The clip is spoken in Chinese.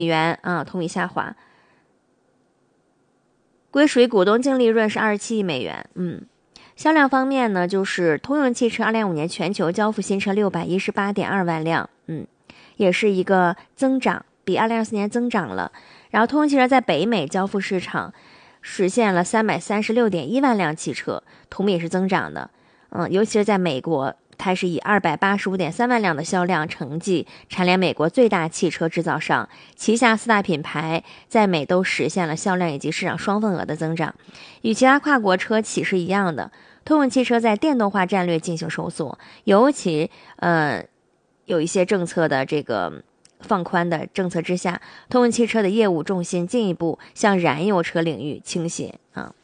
元啊，同比下滑。归属于股东净利润是27亿美元。销量方面呢，就是通用汽车2025年全球交付新车618.2万辆，也是一个增长，比2024年增长了。然后通用汽车在北美交付市场实现了336.1万辆汽车，同比也是增长的。尤其是在美国，它是以285.3万辆的销量成绩蝉联美国最大汽车制造商，旗下4大品牌在美都实现了销量以及市场双份额的增长。与其他跨国车企是一样的，通用汽车在电动化战略进行收缩，尤其有一些政策的这个放宽的政策之下，通用汽车的业务重心进一步向燃油车领域倾斜啊。